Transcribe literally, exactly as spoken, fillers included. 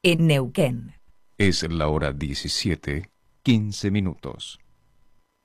en Neuquén. Es la hora diecisiete, quince minutos.